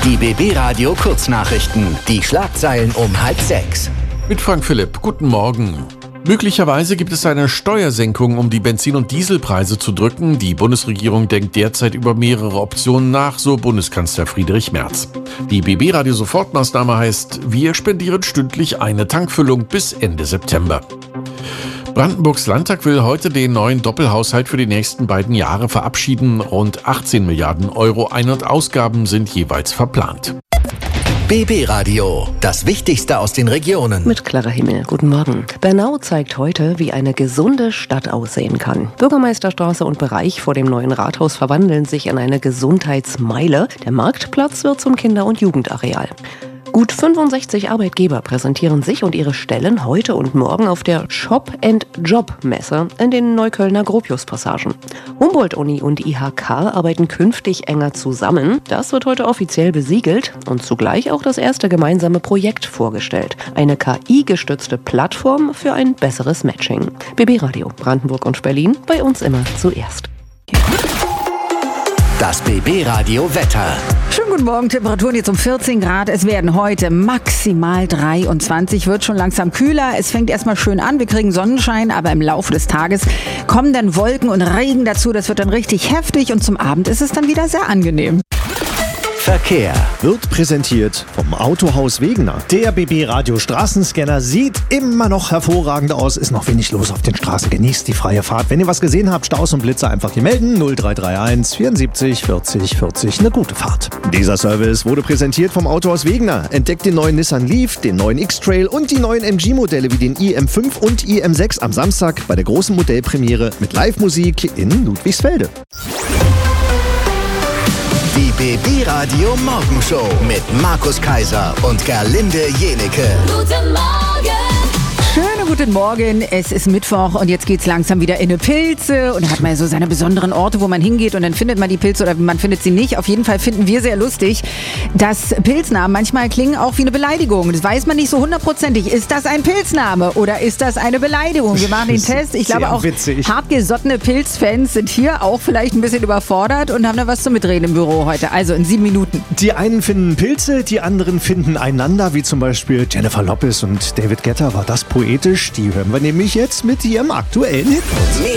Die BB Radio Kurznachrichten. Die Schlagzeilen um 5:30. Mit Frank Philipp. Guten Morgen. Möglicherweise gibt es eine Steuersenkung, um die Benzin- und Dieselpreise zu drücken. Die Bundesregierung denkt derzeit über mehrere Optionen nach, so Bundeskanzler Friedrich Merz. Die BB Radio Sofortmaßnahme heißt, wir spendieren stündlich eine Tankfüllung bis Ende September. Brandenburgs Landtag will heute den neuen Doppelhaushalt für die nächsten beiden Jahre verabschieden. Rund 18 Milliarden Euro Ein- und Ausgaben sind jeweils verplant. BB Radio, das Wichtigste aus den Regionen. Mit Clara Himmel, guten Morgen. Bernau zeigt heute, wie eine gesunde Stadt aussehen kann. Bürgermeisterstraße und Bereich vor dem neuen Rathaus verwandeln sich in eine Gesundheitsmeile. Der Marktplatz wird zum Kinder- und Jugendareal. Gut 65 Arbeitgeber präsentieren sich und ihre Stellen heute und morgen auf der Shop-and-Job-Messe in den Neuköllner Gropius-Passagen. Humboldt-Uni und IHK arbeiten künftig enger zusammen. Das wird heute offiziell besiegelt und zugleich auch das erste gemeinsame Projekt vorgestellt. Eine KI-gestützte Plattform für ein besseres Matching. BB Radio, Brandenburg und Berlin, bei uns immer zuerst. Das BB Radio Wetter. Schönen guten Morgen, Temperaturen jetzt um 14 Grad. Es werden heute maximal 23, wird schon langsam kühler. Es fängt erstmal schön an, wir kriegen Sonnenschein, aber im Laufe des Tages kommen dann Wolken und Regen dazu. Das wird dann richtig heftig und zum Abend ist es dann wieder sehr angenehm. Verkehr wird präsentiert vom Autohaus Wegener. Der BB Radio Straßenscanner sieht immer noch hervorragend aus. Ist noch wenig los auf den Straßen. Genießt die freie Fahrt. Wenn ihr was gesehen habt, Staus und Blitze einfach hier melden. 0331 74 40 40. Eine gute Fahrt. Dieser Service wurde präsentiert vom Autohaus Wegener. Entdeckt den neuen Nissan Leaf, den neuen X-Trail und die neuen MG-Modelle wie den IM5 und IM6 am Samstag bei der großen Modellpremiere mit Live-Musik in Ludwigsfelde. Die BB Radio Morgenshow mit Markus Kaiser und Gerlinde Jenecke. Guten Morgen! Schönen guten Morgen, es ist Mittwoch und jetzt geht's langsam wieder in eine Pilze und da hat man ja so seine besonderen Orte, wo man hingeht und dann findet man die Pilze oder man findet sie nicht. Auf jeden Fall finden wir sehr lustig, dass Pilznamen manchmal klingen auch wie eine Beleidigung. Das weiß man nicht so hundertprozentig. Ist das ein Pilzname oder ist das eine Beleidigung? Wir machen den Test. Ich glaube auch hartgesottene Pilzfans sind hier auch vielleicht ein bisschen überfordert und haben da was zum Mitreden im Büro heute. Also in 7 Minuten. Die einen finden Pilze, die anderen finden einander, wie zum Beispiel Jennifer Lopez und David Guetta. War das poetisch? Die hören wir nämlich jetzt mit ihrem aktuellen Hit.